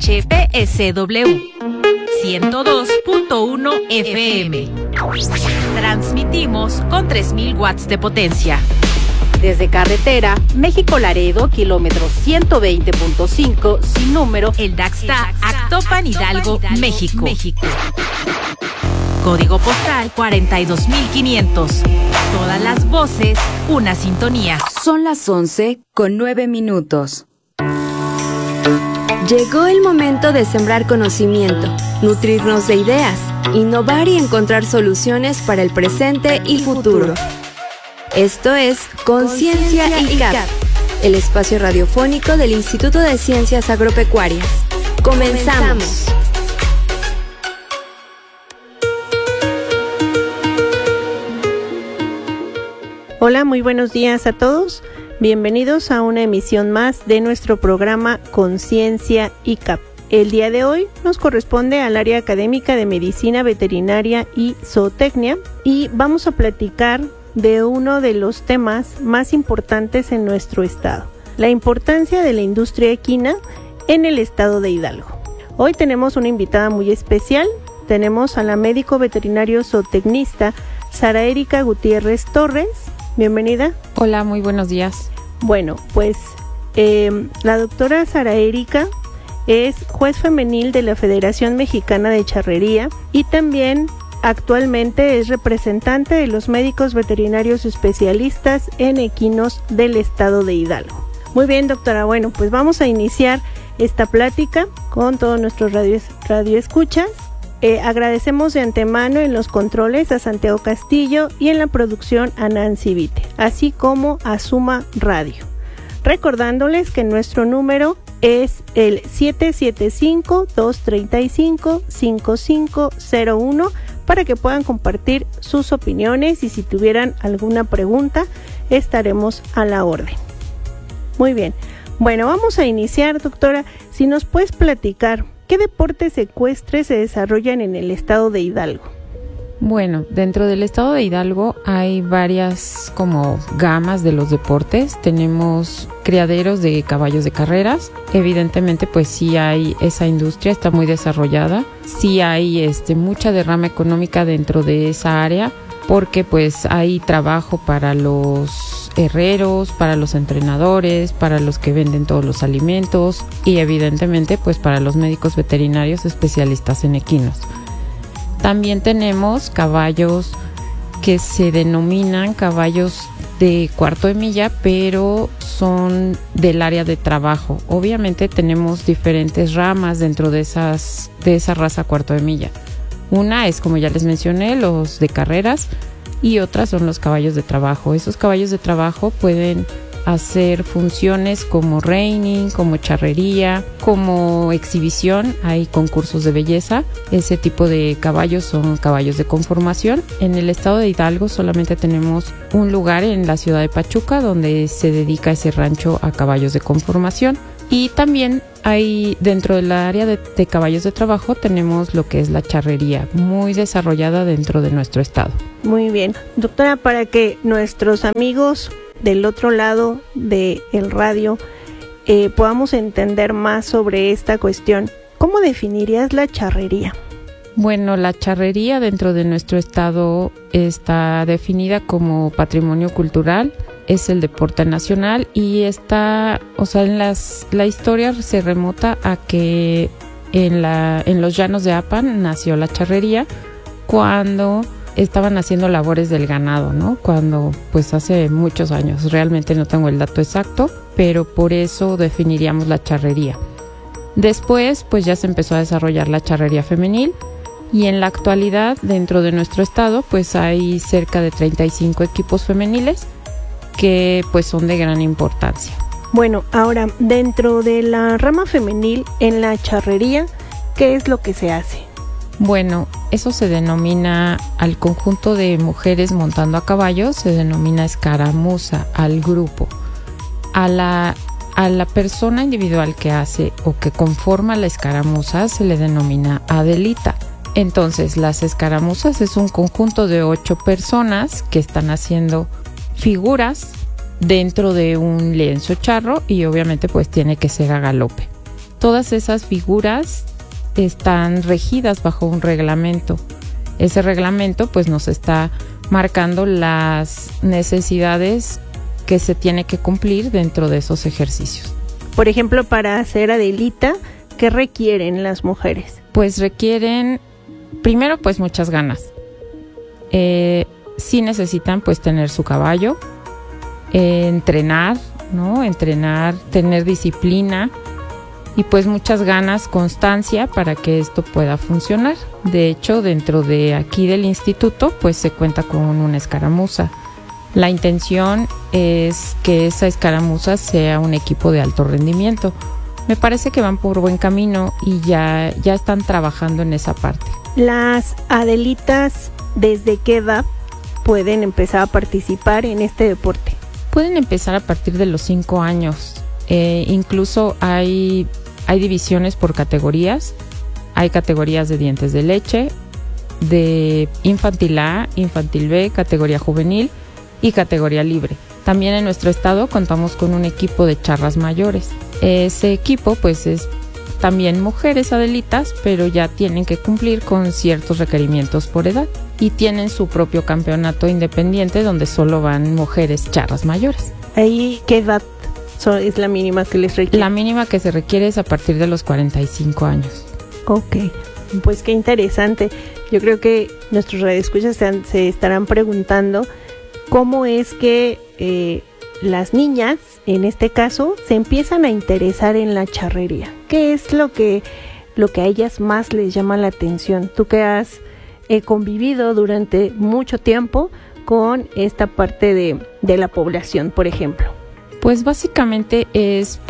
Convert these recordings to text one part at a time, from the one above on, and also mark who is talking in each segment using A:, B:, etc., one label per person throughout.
A: HPSW 102.1 FM. Transmitimos con 3,000 watts de potencia.
B: Desde carretera, México-Laredo, kilómetro 120.5, sin número,
A: El Daxta, Actopan, Hidalgo, México. Código postal 42,500. Todas las voces, una sintonía.
C: Son las 11:09. Llegó el momento de sembrar conocimiento, nutrirnos de ideas, innovar y encontrar soluciones para el presente y futuro. Esto es Conciencia ICAP, el espacio radiofónico del Instituto de Ciencias Agropecuarias. ¡Comenzamos!
D: Hola, muy buenos días a todos. Bienvenidos a una emisión más de nuestro programa Conciencia ICAP. El día de hoy nos corresponde al área académica de Medicina Veterinaria y Zootecnia y vamos a platicar de uno de los temas más importantes en nuestro estado, la importancia de la industria equina en el estado de Hidalgo. Hoy tenemos una invitada muy especial, tenemos a la médico veterinario zootecnista Sara Erika Gutiérrez Torres. Bienvenida.
E: Hola, muy buenos días.
D: Bueno, pues la doctora Sara Erika es juez femenil de la Federación Mexicana de Charrería y también actualmente es representante de los médicos veterinarios especialistas en equinos del estado de Hidalgo. Muy bien, doctora. Bueno, pues vamos a iniciar esta plática con todos nuestros radioescuchas. Agradecemos de antemano en los controles a Santiago Castillo y en la producción a Nancy Vite, así como a Suma Radio. Recordándoles que nuestro número es el 775-235-5501 para que puedan compartir sus opiniones y si tuvieran alguna pregunta estaremos a la orden. Muy bien. Bueno, vamos a iniciar, doctora. Si nos puedes platicar, ¿qué deportes ecuestres se desarrollan en el estado de Hidalgo?
E: Bueno, dentro del estado de Hidalgo hay varias como gamas de los deportes. Tenemos criaderos de caballos de carreras. Evidentemente, pues sí hay esa industria, está muy desarrollada. Sí hay mucha derrama económica dentro de esa área porque pues hay trabajo para los herreros, para los entrenadores, para los que venden todos los alimentos y evidentemente pues para los médicos veterinarios especialistas en equinos. También tenemos caballos que se denominan caballos de cuarto de milla, pero son del área de trabajo. Obviamente tenemos diferentes ramas dentro de esa raza cuarto de milla. Una es, como ya les mencioné, los de carreras y otras son los caballos de trabajo. Esos caballos de trabajo pueden hacer funciones como reining, como charrería, como exhibición, hay concursos de belleza. Ese tipo de caballos son caballos de conformación. En el estado de Hidalgo solamente tenemos un lugar en la ciudad de Pachuca donde se dedica ese rancho a caballos de conformación. Y también hay dentro del área de caballos de trabajo tenemos lo que es la charrería, muy desarrollada dentro de nuestro estado.
D: Muy bien. Doctora, para que nuestros amigos del otro lado del radio podamos entender más sobre esta cuestión, ¿cómo definirías la charrería?
E: Bueno, la charrería dentro de nuestro estado está definida como patrimonio cultural, es el deporte nacional y está, la historia se remota a que en los llanos de Apan nació la charrería cuando estaban haciendo labores del ganado, ¿no? Cuando, pues hace muchos años, realmente no tengo el dato exacto, pero por eso definiríamos la charrería. Después, pues ya se empezó a desarrollar la charrería femenil y en la actualidad, dentro de nuestro estado, pues hay cerca de 35 equipos femeniles que pues son de gran importancia.
D: Bueno, ahora, dentro de la rama femenil, en la charrería, ¿qué es lo que se hace?
E: Bueno, eso se denomina al conjunto de mujeres montando a caballo, se denomina escaramuza al grupo. A la persona individual que hace o que conforma la escaramuza se le denomina adelita. Entonces, las escaramuzas es un conjunto de 8 personas que están haciendo figuras dentro de un lienzo charro y obviamente pues tiene que ser a galope. todas esas figuras están regidas bajo un reglamento. Ese reglamento pues nos está marcando las necesidades que se tiene que cumplir dentro de esos ejercicios.
D: Por ejemplo, para hacer Adelita, ¿qué requieren las mujeres?
E: Pues requieren, primero, pues muchas ganas. Sí necesitan pues tener su caballo, entrenar, ¿no? Entrenar, tener disciplina y pues muchas ganas, constancia para que esto pueda funcionar. De hecho, dentro de aquí del instituto pues se cuenta con una escaramuza. La intención es que esa escaramuza sea un equipo de alto rendimiento. Me parece que van por buen camino y ya están trabajando en esa parte.
D: Las Adelitas, ¿desde qué edad pueden empezar a participar en este deporte?
E: Pueden empezar a partir de los 5 años. Incluso hay divisiones por categorías. Hay categorías de dientes de leche, de infantil A, infantil B, categoría juvenil y categoría libre. También en nuestro estado contamos con un equipo de charras mayores. Ese equipo pues es también mujeres adelitas, pero ya tienen que cumplir con ciertos requerimientos por edad y tienen su propio campeonato independiente donde solo van mujeres charras mayores.
D: ¿Ahí qué edad es la mínima que les requiere?
E: La mínima que se requiere es a partir de los 45 años.
D: Ok, pues qué interesante. Yo creo que nuestros radioescuchas se estarán preguntando cómo es que las niñas, en este caso, se empiezan a interesar en la charrería. ¿Qué es lo que a ellas más les llama la atención? Tú que has convivido durante mucho tiempo con esta parte de la población, por ejemplo.
E: Pues básicamente es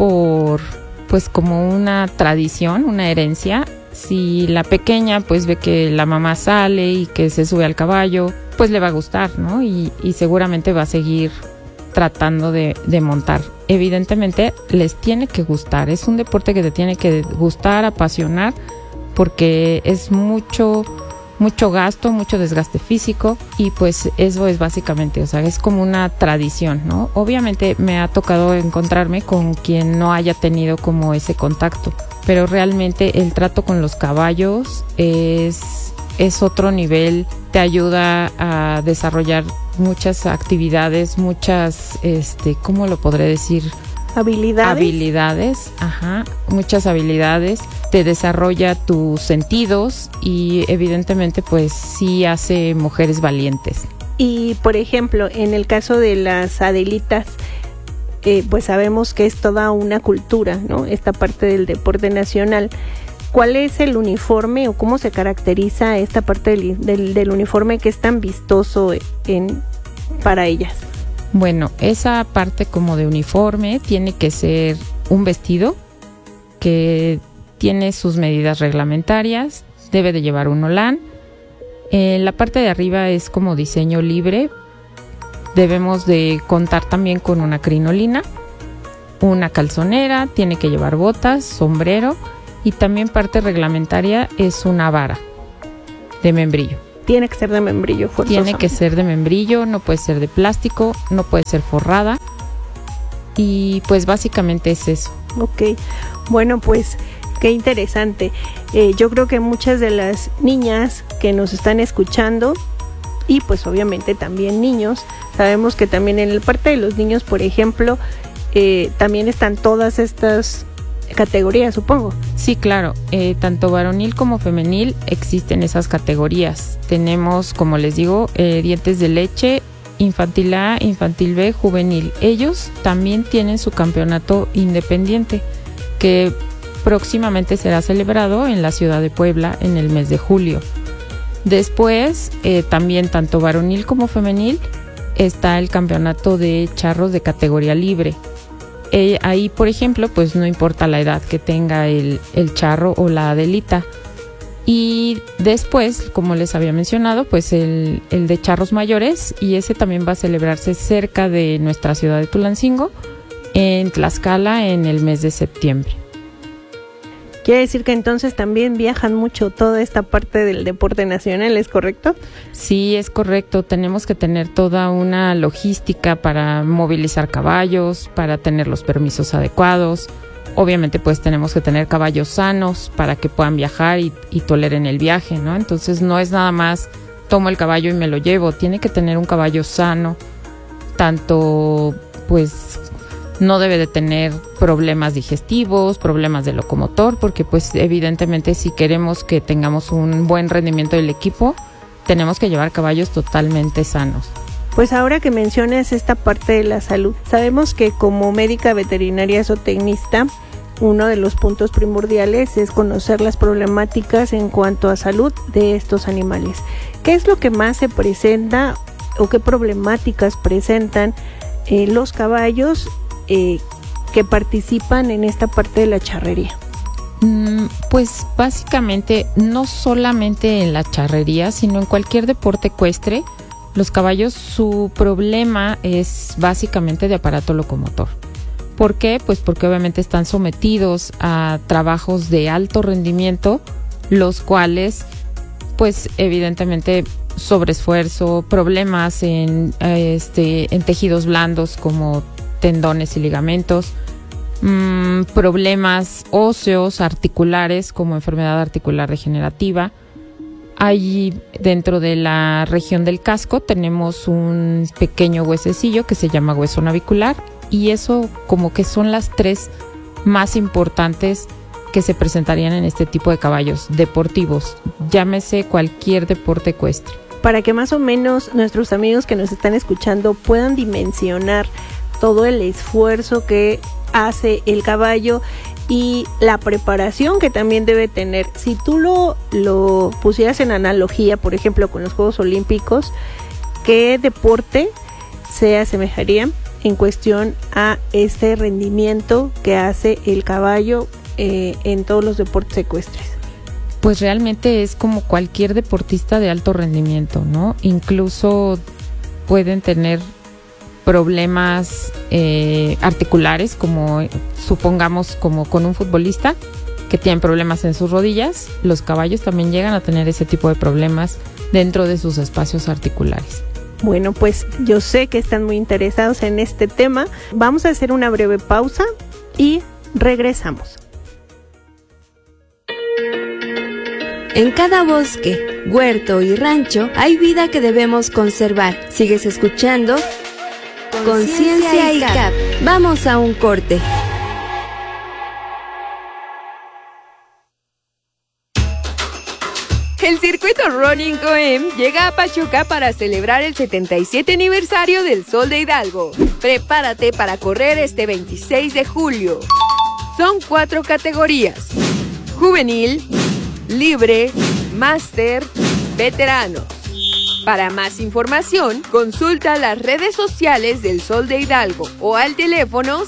E: pues como una tradición, una herencia. Si la pequeña pues ve que la mamá sale y que se sube al caballo, pues le va a gustar, ¿no? Y seguramente va a seguir tratando de montar. Evidentemente les tiene que gustar, es un deporte que te tiene que gustar, apasionar, porque es mucho gasto, mucho desgaste físico y pues eso es básicamente, o sea, es como una tradición, ¿no? Obviamente me ha tocado encontrarme con quien no haya tenido como ese contacto, pero realmente el trato con los caballos es otro nivel, te ayuda a desarrollar muchas actividades, muchas, ¿cómo lo podré decir? Habilidades, muchas habilidades, te desarrolla tus sentidos y evidentemente pues sí hace mujeres valientes.
D: Y por ejemplo, en el caso de las Adelitas, pues sabemos que es toda una cultura, ¿no? Esta parte del deporte nacional. ¿Cuál es el uniforme o cómo se caracteriza esta parte del uniforme que es tan vistoso para ellas?
E: Bueno, esa parte como de uniforme tiene que ser un vestido que tiene sus medidas reglamentarias, debe de llevar un holán. La parte de arriba es como diseño libre. Debemos de contar también con una crinolina, una calzonera, tiene que llevar botas, sombrero y también parte reglamentaria es una vara de membrillo.
D: Tiene que ser de membrillo forzosamente.
E: Tiene que ser de membrillo, no puede ser de plástico, no puede ser forrada y pues básicamente es eso.
D: Ok, bueno pues qué interesante. Yo creo que muchas de las niñas que nos están escuchando y pues obviamente también niños, sabemos que también en la parte de los niños, por ejemplo, también están todas estas categorías, supongo.
E: Sí, claro, tanto varonil como femenil existen esas categorías. Tenemos, como les digo, dientes de leche, infantil A, infantil B, juvenil. Ellos también tienen su campeonato independiente que próximamente será celebrado en la ciudad de Puebla en el mes de julio. Después, también tanto varonil como femenil está el campeonato de charros de categoría libre. Ahí, por ejemplo, pues no importa la edad que tenga el charro o la adelita. Y después, como les había mencionado, pues el de charros mayores, y ese también va a celebrarse cerca de nuestra ciudad de Tulancingo, en Tlaxcala, en el mes de septiembre.
D: Quiere decir que entonces también viajan mucho toda esta parte del deporte nacional, ¿es correcto?
E: Sí, es correcto. Tenemos que tener toda una logística para movilizar caballos, para tener los permisos adecuados. obviamente pues tenemos que tener caballos sanos para que puedan viajar y toleren el viaje, ¿no? Entonces no es nada más tomo el caballo y me lo llevo, tiene que tener un caballo sano, tanto pues no debe de tener problemas digestivos, problemas de locomotor, porque pues evidentemente si queremos que tengamos un buen rendimiento del equipo, tenemos que llevar caballos totalmente sanos.
D: Pues ahora que mencionas esta parte de la salud, sabemos que como médica veterinaria zootecnista, uno de los puntos primordiales es conocer las problemáticas en cuanto a salud de estos animales. ¿Qué es lo que más se presenta o qué problemáticas presentan los caballos que participan en esta parte de la charrería?
E: Pues básicamente no solamente en la charrería, sino en cualquier deporte ecuestre, los caballos, su problema es básicamente de aparato locomotor. ¿Por qué? Pues porque obviamente están sometidos a trabajos de alto rendimiento, los cuales pues evidentemente sobreesfuerzo, problemas en tejidos blandos como tendones y ligamentos, problemas óseos, articulares como enfermedad articular degenerativa. Ahí dentro de la región del casco tenemos un pequeño huesecillo que se llama hueso navicular, y eso como que son las tres más importantes que se presentarían en este tipo de caballos deportivos, llámese cualquier deporte ecuestre.
D: Para que más o menos nuestros amigos que nos están escuchando puedan dimensionar todo el esfuerzo que hace el caballo y la preparación que también debe tener. Si tú lo pusieras en analogía, por ejemplo, con los Juegos Olímpicos, ¿qué deporte se asemejaría en cuestión a este rendimiento que hace el caballo en todos los deportes ecuestres?
E: Pues realmente es como cualquier deportista de alto rendimiento, ¿no? Incluso pueden tener problemas articulares, como supongamos como con un futbolista que tiene problemas en sus rodillas. Los caballos también llegan a tener ese tipo de problemas dentro de sus espacios articulares.
D: Bueno, pues yo sé que están muy interesados en este tema. Vamos a hacer una breve pausa y regresamos.
C: En cada bosque, huerto y rancho hay vida que debemos conservar. Sigues escuchando Conciencia ICAP. Vamos a un corte.
F: El circuito Running OM llega a Pachuca para celebrar el 77 aniversario del Sol de Hidalgo. Prepárate para correr este 26 de julio. Son 4 categorías: juvenil, libre, máster, veterano. Para más información, consulta las redes sociales del Sol de Hidalgo o al teléfono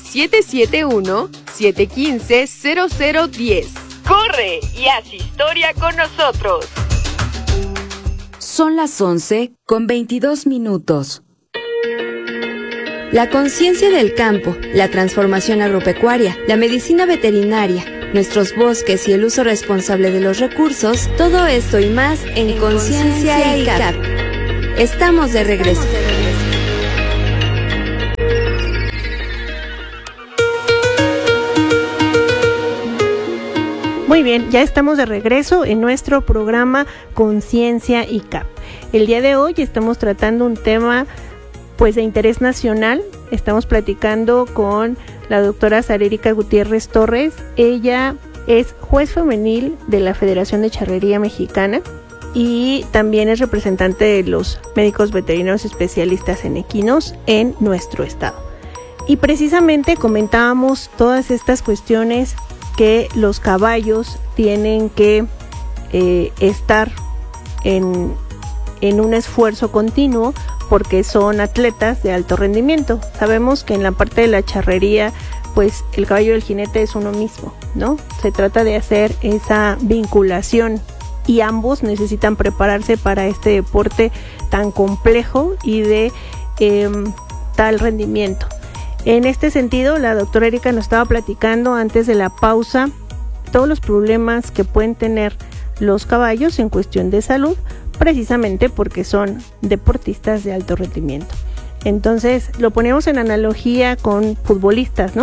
F: 771-715-0010. ¡Corre y haz historia con nosotros!
G: Son las 11:22.
C: La conciencia del campo, la transformación agropecuaria, la medicina veterinaria, nuestros bosques y el uso responsable de los recursos, todo esto y más en Conciencia ICAP. Estamos de regreso.
D: Muy bien, ya estamos de regreso en nuestro programa Conciencia ICAP. El día de hoy estamos tratando un tema pues de interés nacional. Estamos platicando con la doctora Sara Erika Gutiérrez Torres. Ella es juez femenil de la Federación de Charrería Mexicana y también es representante de los médicos veterinarios especialistas en equinos en nuestro estado. Y precisamente comentábamos todas estas cuestiones que los caballos tienen que estar en un esfuerzo continuo porque son atletas de alto rendimiento. Sabemos que en la parte de la charrería, pues el caballo y el jinete es uno mismo, ¿no? Se trata de hacer esa vinculación y ambos necesitan prepararse para este deporte tan complejo y de tal rendimiento. En este sentido, la doctora Erika nos estaba platicando antes de la pausa todos los problemas que pueden tener los caballos en cuestión de salud, precisamente porque son deportistas de alto rendimiento. Entonces, lo ponemos en analogía con futbolistas, ¿no?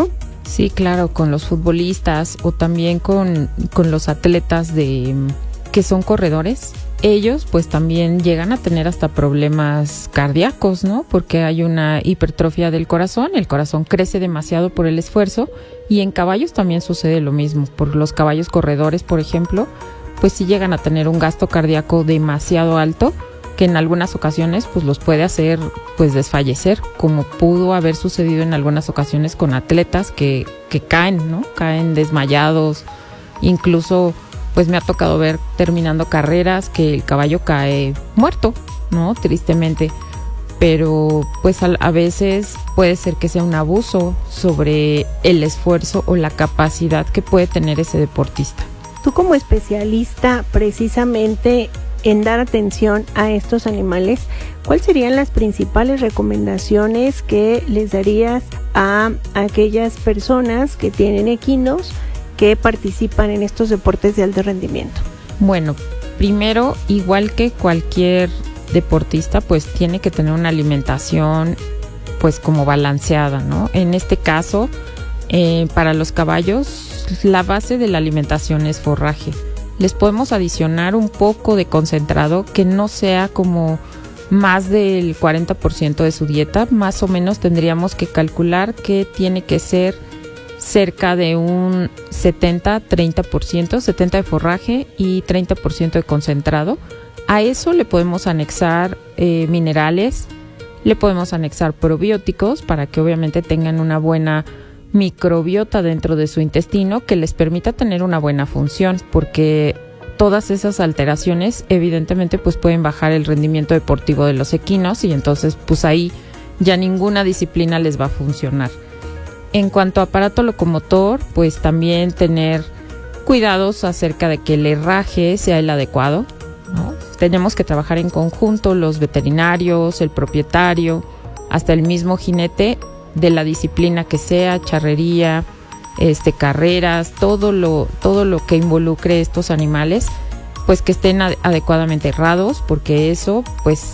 E: Sí, claro, con los futbolistas o también con los atletas que son corredores. Ellos pues también llegan a tener hasta problemas cardíacos, ¿no? Porque hay una hipertrofia del corazón, el corazón crece demasiado por el esfuerzo, y en caballos también sucede lo mismo. Por los caballos corredores, por ejemplo, pues sí llegan a tener un gasto cardíaco demasiado alto, que en algunas ocasiones pues los puede hacer pues desfallecer, como pudo haber sucedido en algunas ocasiones con atletas que caen, ¿no? Caen desmayados, incluso pues me ha tocado ver terminando carreras que el caballo cae muerto, ¿no? Tristemente. Pero pues a veces puede ser que sea un abuso sobre el esfuerzo o la capacidad que puede tener ese deportista.
D: Tú como especialista precisamente en dar atención a estos animales, ¿cuáles serían las principales recomendaciones que les darías a aquellas personas que tienen equinos que participan en estos deportes de alto rendimiento?
E: Bueno, primero, igual que cualquier deportista, pues tiene que tener una alimentación pues como balanceada, ¿no? En este caso, para los caballos, la base de la alimentación es forraje. Les podemos adicionar un poco de concentrado que no sea como más del 40% de su dieta. Más o menos tendríamos que calcular que tiene que ser cerca de un 70-30%, 70% de forraje y 30% de concentrado. A eso le podemos anexar minerales, le podemos anexar probióticos para que obviamente tengan una buena microbiota dentro de su intestino que les permita tener una buena función, porque todas esas alteraciones evidentemente pues pueden bajar el rendimiento deportivo de los equinos, y entonces pues ahí ya ninguna disciplina les va a funcionar. En cuanto a aparato locomotor, pues también tener cuidados acerca de que el herraje sea el adecuado, ¿no? Tenemos que trabajar en conjunto los veterinarios, el propietario, hasta el mismo jinete, de la disciplina que sea, charrería, carreras, todo lo que involucre estos animales, pues que estén adecuadamente herrados, porque eso pues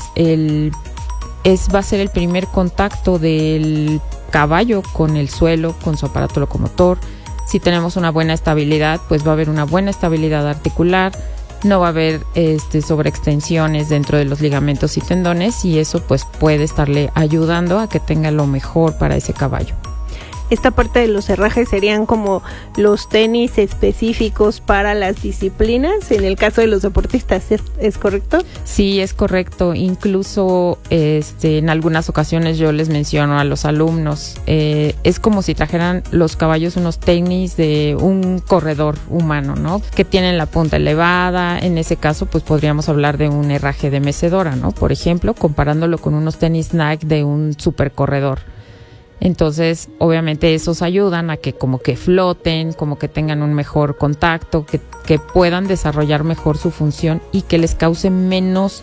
E: va a ser el primer contacto del caballo con el suelo, con su aparato locomotor. Si tenemos una buena estabilidad, pues va a haber una buena estabilidad articular, no va a haber sobreextensiones dentro de los ligamentos y tendones, y eso pues puede estarle ayudando a que tenga lo mejor para ese caballo.
D: Esta parte de los herrajes serían como los tenis específicos para las disciplinas, en el caso de los deportistas, ¿es correcto?
E: Sí, es correcto. Incluso en algunas ocasiones yo les menciono a los alumnos, es como si trajeran los caballos unos tenis de un corredor humano, ¿no? Que tienen la punta elevada. En ese caso, pues podríamos hablar de un herraje de mecedora, ¿no? Por ejemplo, comparándolo con unos tenis Nike de un supercorredor. Entonces, obviamente esos ayudan a que como que floten, como que tengan un mejor contacto, que puedan desarrollar mejor su función y que les cause menos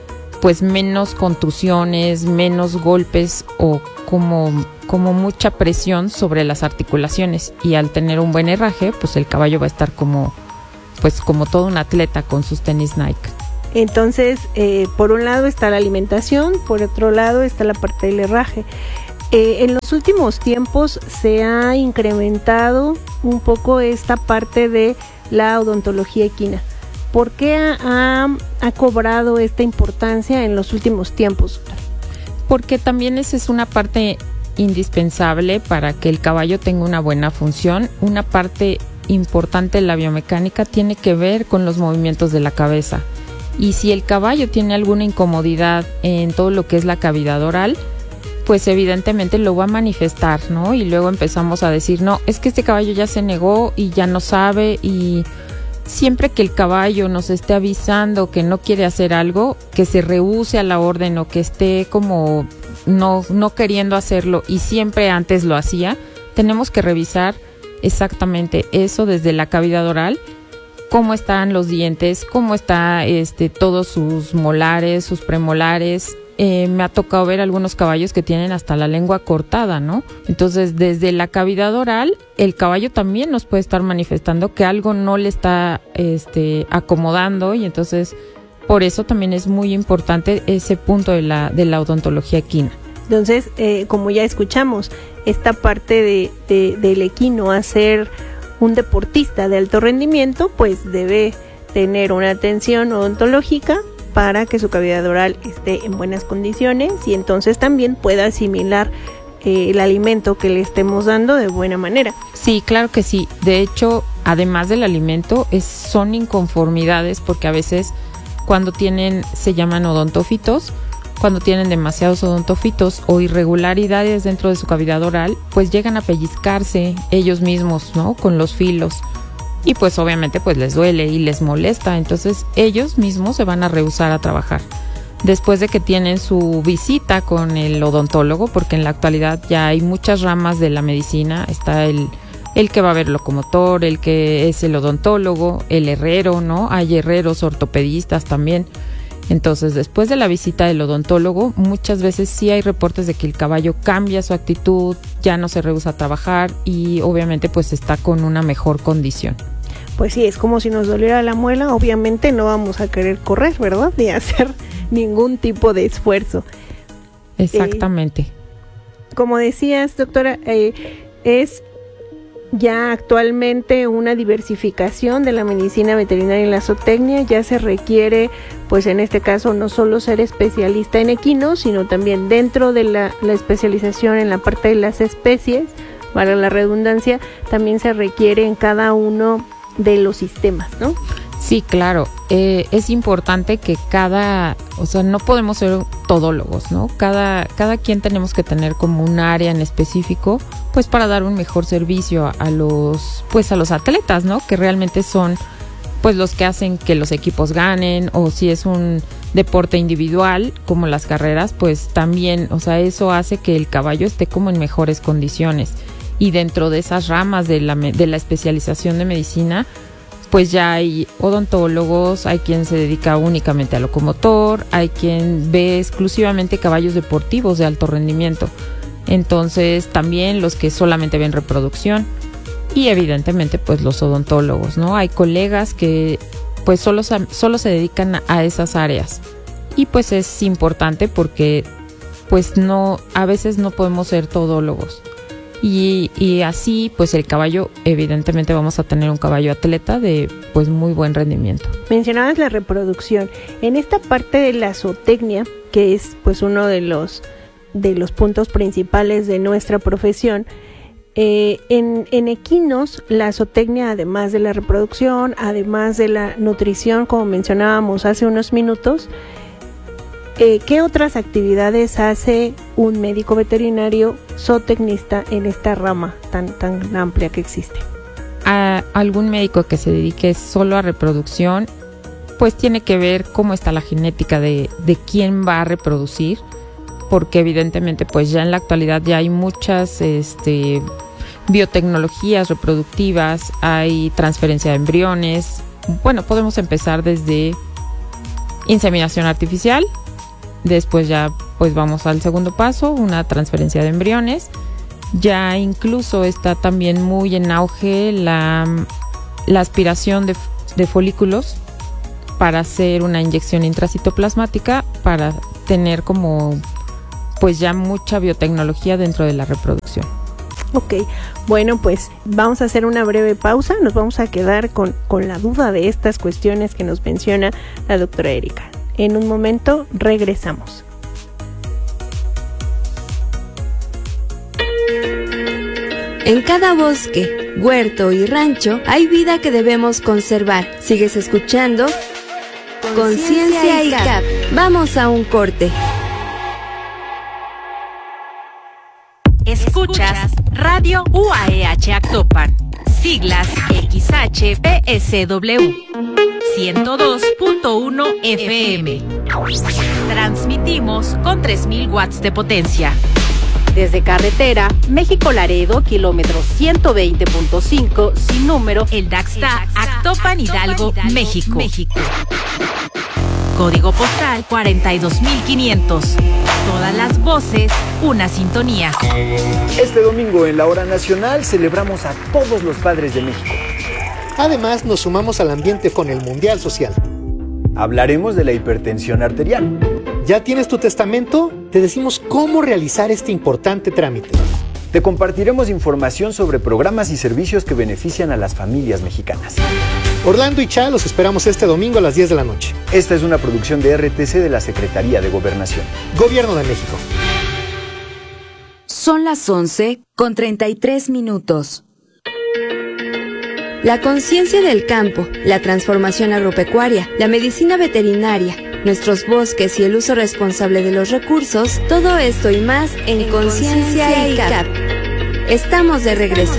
E: contusiones, menos golpes o como mucha presión sobre las articulaciones. Y al tener un buen herraje, pues el caballo va a estar como todo un atleta con sus tenis Nike.
D: Entonces, por un lado está la alimentación, por otro lado está la parte del herraje. En los últimos tiempos se ha incrementado un poco esta parte de la odontología equina. ¿Por qué ha cobrado esta importancia en los últimos tiempos?
E: Porque también esa es una parte indispensable para que el caballo tenga una buena función. Una parte importante de la biomecánica tiene que ver con los movimientos de la cabeza. Y si el caballo tiene alguna incomodidad en todo lo que es la cavidad oral, pues evidentemente lo va a manifestar, ¿no? Y luego empezamos a decir, no, es que este caballo ya se negó y ya no sabe, y siempre que el caballo nos esté avisando que no quiere hacer algo, que se rehúse a la orden o que esté como no queriendo hacerlo y siempre antes lo hacía, tenemos que revisar exactamente eso desde la cavidad oral, cómo están los dientes, cómo está todos sus molares, sus premolares. Me ha tocado ver algunos caballos que tienen hasta la lengua cortada, ¿no? Entonces, desde la cavidad oral, el caballo también nos puede estar manifestando que algo no le está acomodando, y entonces por eso también es muy importante ese punto de la odontología equina.
D: Entonces, como ya escuchamos, esta parte del equino a ser un deportista de alto rendimiento, pues debe tener una atención odontológica para que su cavidad oral esté en buenas condiciones y entonces también pueda asimilar el alimento que le estemos dando de buena manera.
E: Sí, claro que sí. De hecho, además del alimento, son inconformidades porque a veces cuando se llaman odontófitos, cuando tienen demasiados odontófitos o irregularidades dentro de su cavidad oral, pues llegan a pellizcarse ellos mismos, ¿no? Con los filos. Y pues obviamente pues les duele y les molesta, entonces ellos mismos se van a rehusar a trabajar. Después de que tienen su visita con el odontólogo, porque en la actualidad ya hay muchas ramas de la medicina, está el que va a ver locomotor, el que es el odontólogo, el herrero, ¿no? Hay herreros, ortopedistas también. Entonces, después de la visita del odontólogo, muchas veces sí hay reportes de que el caballo cambia su actitud, ya no se rehúsa a trabajar y obviamente pues está con una mejor condición.
D: Pues sí, es como si nos doliera la muela, obviamente no vamos a querer correr, ¿verdad? Ni hacer ningún tipo de esfuerzo.
E: Exactamente.
D: Como decías, doctora, es ya actualmente una diversificación de la medicina veterinaria y la zootecnia. Ya se requiere, pues en este caso, no solo ser especialista en equinos, sino también dentro de la especialización en la parte de las especies, para la redundancia, también se requiere en cada uno de los sistemas, ¿no?
E: Sí, claro. Es importante que no podemos ser todólogos, ¿no? Cada quien tenemos que tener como un área en específico, pues para dar un mejor servicio a los atletas, ¿no? Que realmente son pues los que hacen que los equipos ganen, o si es un deporte individual como las carreras, pues también, eso hace que el caballo esté como en mejores condiciones. Y dentro de esas ramas de la especialización de medicina, pues ya hay odontólogos, hay quien se dedica únicamente a locomotor, hay quien ve exclusivamente caballos deportivos de alto rendimiento. Entonces también los que solamente ven reproducción y evidentemente pues los odontólogos, ¿no? Hay colegas que pues solo se dedican a esas áreas y pues es importante porque pues a veces no podemos ser todólogos. Y así, pues el caballo, evidentemente vamos a tener un caballo atleta de pues muy buen rendimiento.
D: Mencionabas la reproducción. En esta parte de la zootecnia, que es pues uno de los puntos principales de nuestra profesión, en equinos, la zootecnia, además de la reproducción, además de la nutrición, como mencionábamos hace unos minutos, ¿qué otras actividades hace un médico veterinario zootecnista en esta rama tan amplia que existe?
E: Algún médico que se dedique solo a reproducción, pues tiene que ver cómo está la genética de quién va a reproducir, porque evidentemente pues ya en la actualidad ya hay muchas biotecnologías reproductivas, hay transferencia de embriones. Bueno, podemos empezar desde inseminación artificial. Después ya pues vamos al segundo paso, una transferencia de embriones. Ya incluso está también muy en auge la aspiración de folículos para hacer una inyección intracitoplasmática para tener como pues ya mucha biotecnología dentro de la reproducción.
D: Ok, bueno, pues vamos a hacer una breve pausa. Nos vamos a quedar con la duda de estas cuestiones que nos menciona la doctora Erika. En un momento regresamos.
C: En cada bosque, huerto y rancho hay vida que debemos conservar. Sigues escuchando Conciencia ICAP. Vamos a un corte.
A: Escuchas Radio UAEH Actopan, siglas XHPSW, 102.1 FM. Transmitimos con 3,000 watts de potencia.
B: Desde carretera, México-Laredo, kilómetro 120.5, sin número,
A: El Daxta, Actopan, Hidalgo, México. Código postal 42,500. Todas las voces, una sintonía.
G: Este domingo en la Hora Nacional celebramos a todos los padres de México.
H: Además, nos sumamos al ambiente con el Mundial Social.
G: Hablaremos de la hipertensión arterial.
H: ¿Ya tienes tu testamento? Te decimos cómo realizar este importante trámite.
G: Te compartiremos información sobre programas y servicios que benefician a las familias mexicanas.
H: Orlando y Cha los esperamos este domingo a las 10 de la noche.
G: Esta es una producción de RTC de la Secretaría de Gobernación.
H: Gobierno de México.
I: Son las 11:33.
C: La conciencia del campo, la transformación agropecuaria, la medicina veterinaria, nuestros bosques y el uso responsable de los recursos, todo esto y más en Conciencia ICAP. Estamos de regreso.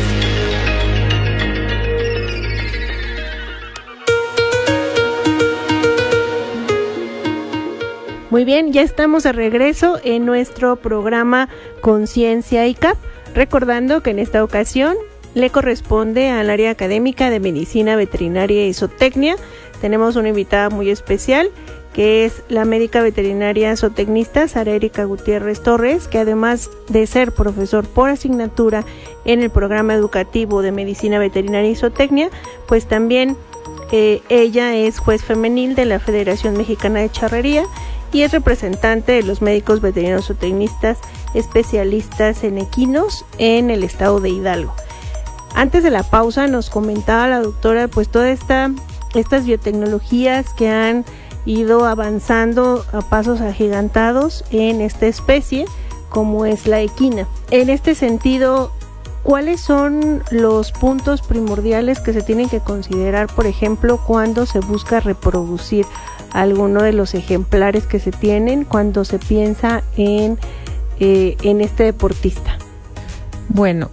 D: Muy bien, ya estamos de regreso en nuestro programa Conciencia ICAP, recordando que en esta ocasión le corresponde al área académica de Medicina Veterinaria y Zootecnia. Tenemos una invitada muy especial, que es la médica veterinaria zootecnista Sara Erika Gutiérrez Torres, que además de ser profesor por asignatura en el programa educativo de Medicina Veterinaria y Zootecnia, pues también ella es juez femenil de la Federación Mexicana de Charrería y es representante de los médicos veterinarios zootecnistas especialistas en equinos en el estado de Hidalgo. Antes de la pausa nos comentaba la doctora pues todas estas biotecnologías que han ido avanzando a pasos agigantados en esta especie como es la equina. En este sentido, ¿cuáles son los puntos primordiales que se tienen que considerar, por ejemplo, cuando se busca reproducir alguno de los ejemplares que se tienen, cuando se piensa en este deportista?
E: Bueno,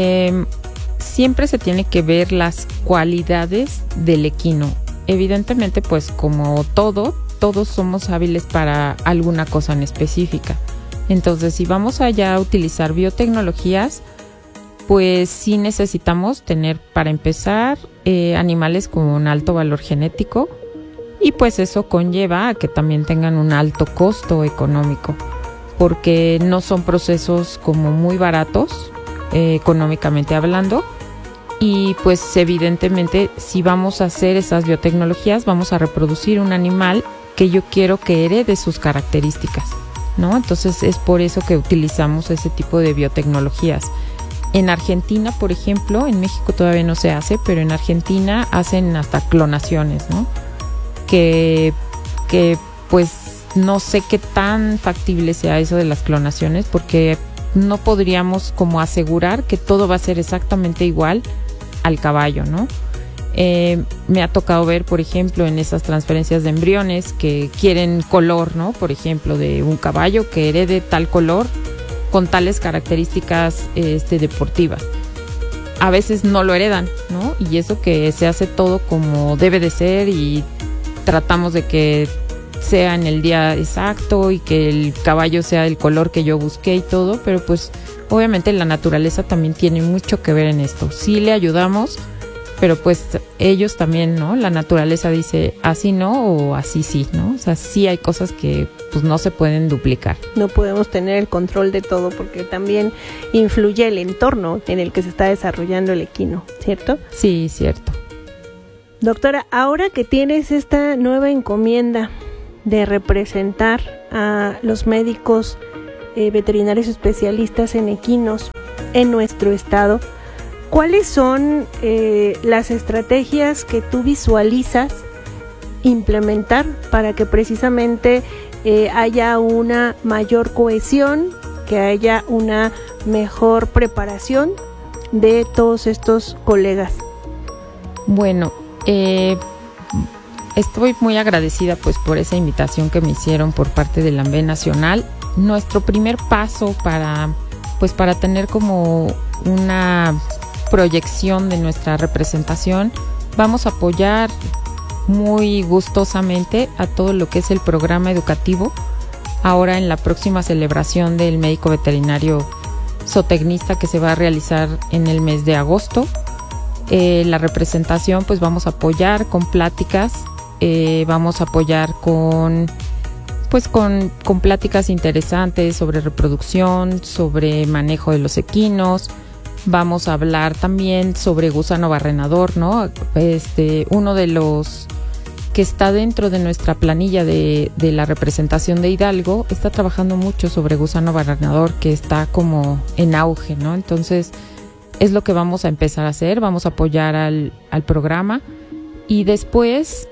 E: siempre se tiene que ver las cualidades del equino. Evidentemente, pues como todos somos hábiles para alguna cosa en específica. Entonces, si vamos allá a utilizar biotecnologías, pues sí necesitamos tener, para empezar, animales con un alto valor genético, y pues eso conlleva a que también tengan un alto costo económico, porque no son procesos como muy baratos, económicamente hablando. Y pues evidentemente si vamos a hacer esas biotecnologías vamos a reproducir un animal que yo quiero que herede sus características, ¿no? Entonces es por eso que utilizamos ese tipo de biotecnologías. En Argentina, por ejemplo, en México todavía no se hace, pero en Argentina hacen hasta clonaciones, ¿no? Que pues no sé qué tan factible sea eso de las clonaciones, porque no podríamos como asegurar que todo va a ser exactamente igual al caballo, ¿no? Me ha tocado ver, por ejemplo, en esas transferencias de embriones que quieren color, ¿no? Por ejemplo, de un caballo que herede tal color con tales características deportivas. A veces no lo heredan, ¿no? Y eso que se hace todo como debe de ser y tratamos de que sea en el día exacto y que el caballo sea del color que yo busqué y todo, pero pues obviamente la naturaleza también tiene mucho que ver en esto. Sí le ayudamos, pero pues ellos también, ¿no? La naturaleza dice así no o así sí, ¿no? O sea, sí hay cosas que pues no se pueden duplicar.
D: No podemos tener el control de todo porque también influye el entorno en el que se está desarrollando el equino, ¿cierto?
E: Sí, cierto.
D: Doctora, ahora que tienes esta nueva encomienda de representar a los médicos veterinarios especialistas en equinos en nuestro estado, ¿cuáles son las estrategias que tú visualizas implementar para que precisamente haya una mayor cohesión, que haya una mejor preparación de todos estos colegas?
E: Bueno, estoy muy agradecida pues por esa invitación que me hicieron por parte del ANVE Nacional. Nuestro primer paso para tener como una proyección de nuestra representación, vamos a apoyar muy gustosamente a todo lo que es el programa educativo. Ahora en la próxima celebración del médico veterinario zootecnista que se va a realizar en el mes de agosto, la representación pues vamos a apoyar con pláticas, vamos a apoyar con pláticas interesantes sobre reproducción, sobre manejo de los equinos. Vamos a hablar también sobre gusano barrenador, ¿no? Uno de los que está dentro de nuestra planilla de la representación de Hidalgo, está trabajando mucho sobre gusano barrenador, que está como en auge, ¿no? Entonces, es lo que vamos a empezar a hacer, vamos a apoyar al programa, y después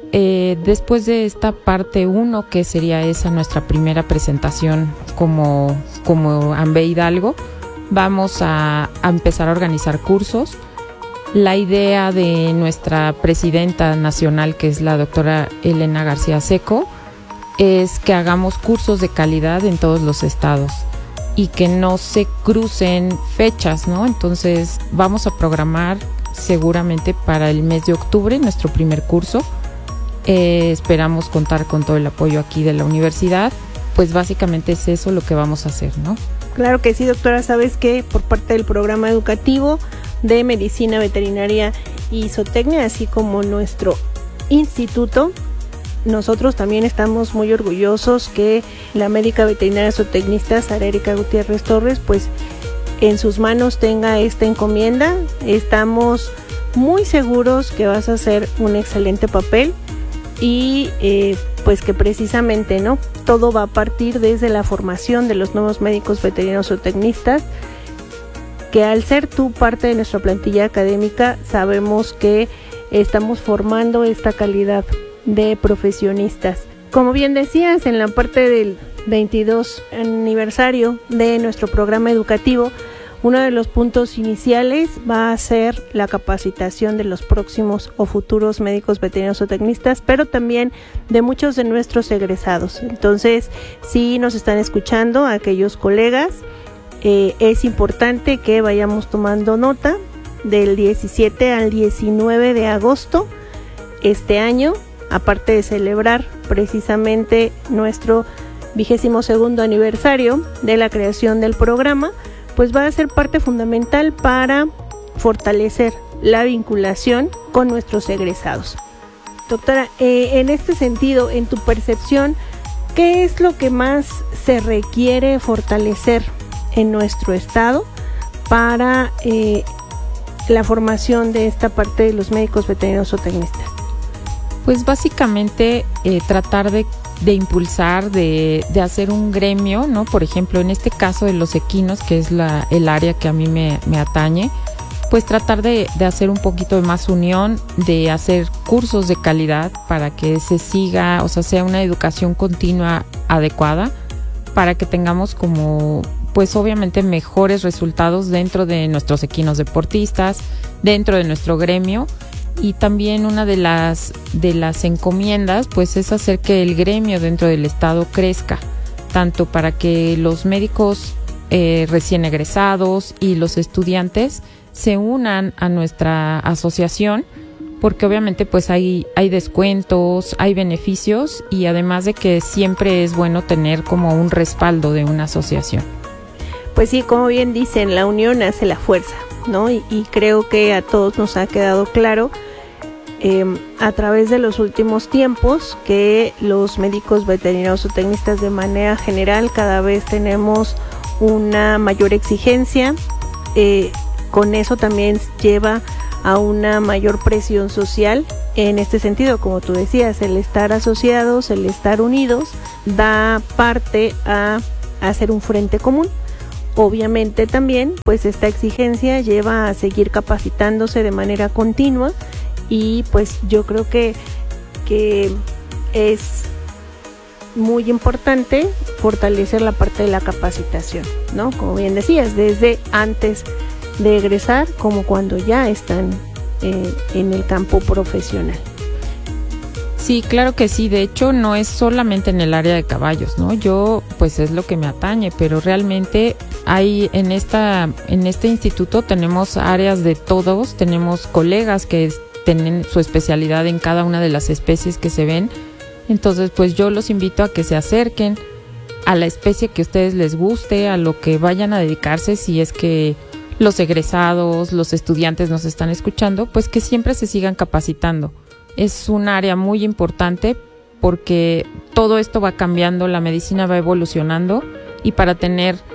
E: de esta parte 1, que sería esa nuestra primera presentación como AMBE Hidalgo, vamos a empezar a organizar cursos. La idea de nuestra presidenta nacional, que es la doctora Elena García Seco, es que hagamos cursos de calidad en todos los estados y que no se crucen fechas, ¿no? Entonces vamos a programar seguramente para el mes de octubre nuestro primer curso. Esperamos contar con todo el apoyo aquí de la universidad. Pues básicamente es eso lo que vamos a hacer, ¿no?
D: Claro que sí, doctora. Sabes que por parte del programa educativo de Medicina Veterinaria y Zootecnia, así como nuestro instituto, nosotros también estamos muy orgullosos que la médica veterinaria zootecnista Sara Erika Gutiérrez Torres, pues en sus manos tenga esta encomienda. Estamos muy seguros que vas a hacer un excelente papel y pues que precisamente, ¿no?, todo va a partir desde la formación de los nuevos médicos veterinarios zootecnistas, que al ser tú parte de nuestra plantilla académica, sabemos que estamos formando esta calidad de profesionistas. Como bien decías, en la parte del 22 aniversario de nuestro programa educativo, uno de los puntos iniciales va a ser la capacitación de los próximos o futuros médicos veterinarios zootecnistas, pero también de muchos de nuestros egresados. Entonces, si nos están escuchando aquellos colegas, es importante que vayamos tomando nota del 17 al 19 de agosto este año, aparte de celebrar precisamente nuestro 22º aniversario de la creación del programa, pues va a ser parte fundamental para fortalecer la vinculación con nuestros egresados. Doctora, en este sentido, en tu percepción, ¿qué es lo que más se requiere fortalecer en nuestro estado para la formación de esta parte de los médicos veterinarios zootecnistas?
E: Pues básicamente tratar de impulsar, de hacer un gremio, ¿no? Por ejemplo, en este caso de los equinos, que es el área que a mí me atañe, pues tratar de hacer un poquito de más unión, de hacer cursos de calidad para que se siga, o sea, sea una educación continua adecuada, para que tengamos como, pues obviamente mejores resultados dentro de nuestros equinos deportistas, dentro de nuestro gremio. Y también una de las encomiendas, pues, es hacer que el gremio dentro del estado crezca, tanto para que los médicos recién egresados y los estudiantes se unan a nuestra asociación, porque obviamente pues hay descuentos, hay beneficios, y además de que siempre es bueno tener como un respaldo de una asociación.
D: Pues sí, como bien dicen, la unión hace la fuerza, ¿no? Y creo que a todos nos ha quedado claro a través de los últimos tiempos que los médicos veterinarios zootecnistas de manera general cada vez tenemos una mayor exigencia. Con eso también lleva a una mayor presión social. En este sentido, como tú decías, el estar asociados, el estar unidos, da parte a hacer un frente común. Obviamente también, pues esta exigencia lleva a seguir capacitándose de manera continua, y pues yo creo que es muy importante fortalecer la parte de la capacitación, ¿no? Como bien decías, desde antes de egresar como cuando ya están en el campo profesional.
E: Sí, claro que sí. De hecho, no es solamente en el área de caballos, ¿no? Yo, pues es lo que me atañe, pero realmente hay en este instituto tenemos áreas de todos, tenemos colegas que tienen su especialidad en cada una de las especies que se ven. Entonces, pues yo los invito a que se acerquen a la especie que a ustedes les guste, a lo que vayan a dedicarse, si es que los egresados, los estudiantes nos están escuchando, pues que siempre se sigan capacitando. Es un área muy importante porque todo esto va cambiando, la medicina va evolucionando, y para tener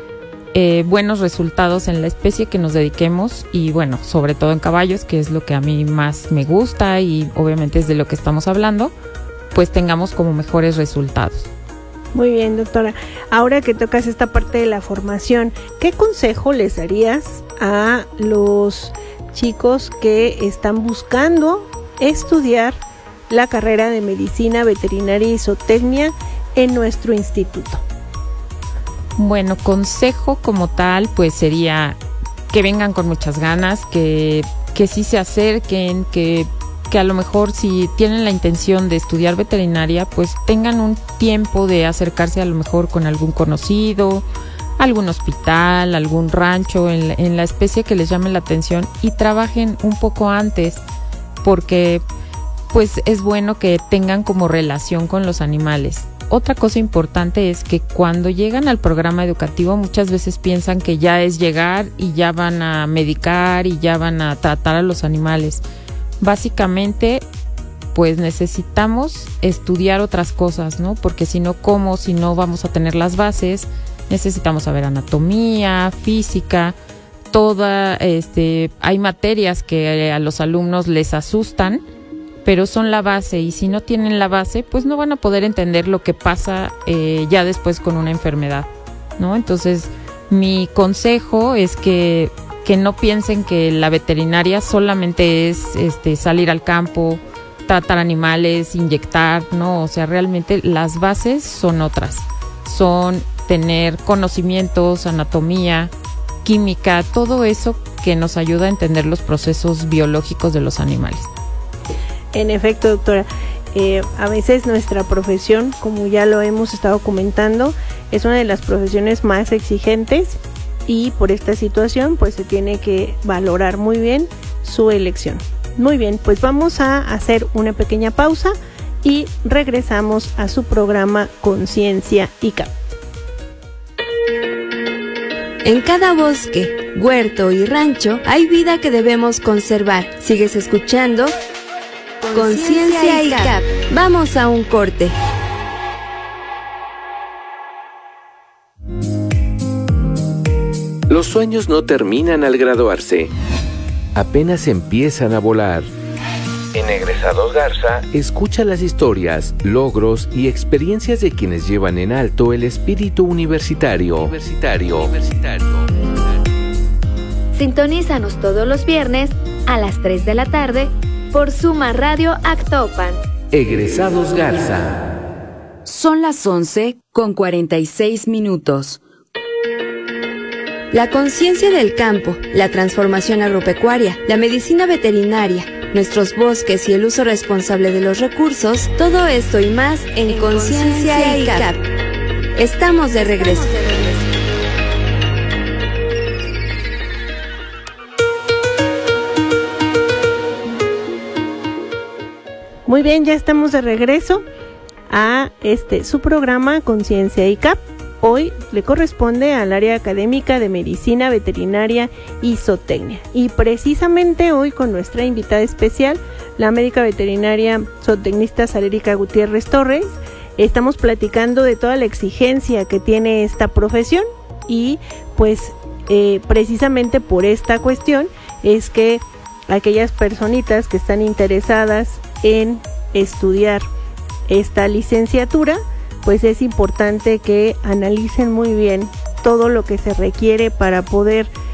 E: buenos resultados en la especie que nos dediquemos y bueno, sobre todo en caballos, que es lo que a mí más me gusta y obviamente es de lo que estamos hablando, pues tengamos como mejores resultados.
D: Muy bien, doctora. Ahora que tocas esta parte de la formación, ¿qué consejo les darías a los chicos que están buscando estudiar la carrera de medicina veterinaria y zootecnia en nuestro instituto?
E: Bueno, consejo como tal, pues sería que vengan con muchas ganas, que sí se acerquen, que a lo mejor si tienen la intención de estudiar veterinaria, pues tengan un tiempo de acercarse a lo mejor con algún conocido, algún hospital, algún rancho, en la especie que les llame la atención y trabajen un poco antes, porque pues es bueno que tengan como relación con los animales. Otra cosa importante es que cuando llegan al programa educativo muchas veces piensan que ya es llegar y ya van a medicar y ya van a tratar a los animales. Básicamente, pues necesitamos estudiar otras cosas, ¿no? Porque si no, ¿cómo? Si no vamos a tener las bases, necesitamos saber anatomía, física, hay materias que a los alumnos les asustan, pero son la base y si no tienen la base, pues no van a poder entender lo que pasa ya después con una enfermedad, ¿no? Entonces, mi consejo es que no piensen que la veterinaria solamente es salir al campo, tratar animales, inyectar, ¿no? O sea, realmente las bases son otras. Son tener conocimientos, anatomía, química, todo eso que nos ayuda a entender los procesos biológicos de los animales.
D: En efecto, doctora, a veces nuestra profesión, como ya lo hemos estado comentando, es una de las profesiones más exigentes y por esta situación pues se tiene que valorar muy bien su elección. Muy bien, pues vamos a hacer una pequeña pausa y regresamos a su programa Conciencia ICAP.
C: En cada bosque, huerto y rancho hay vida que debemos conservar. Sigues escuchando Conciencia ICAP. Vamos a un corte.
I: Los sueños no terminan al graduarse, apenas empiezan a volar. En Egresados Garza, escucha las historias, logros y experiencias de quienes llevan en alto el espíritu universitario.
J: Sintonízanos todos los viernes a las 3 de la tarde por Suma Radio Actopan.
I: Egresados Garza.
K: Son las 11:46.
C: La conciencia del campo, la transformación agropecuaria, la medicina veterinaria, nuestros bosques y el uso responsable de los recursos, todo esto y más en Conciencia ICAP. Estamos de regreso.
D: Muy bien, ya estamos de regreso a su programa Conciencia ICAP. Hoy le corresponde al área académica de Medicina Veterinaria y Zootecnia. Y precisamente hoy con nuestra invitada especial, la médica veterinaria zootecnista Sarérica Gutiérrez Torres, estamos platicando de toda la exigencia que tiene esta profesión y pues precisamente por esta cuestión es que aquellas personitas que están interesadas en estudiar esta licenciatura, pues es importante que analicen muy bien todo lo que se requiere para poder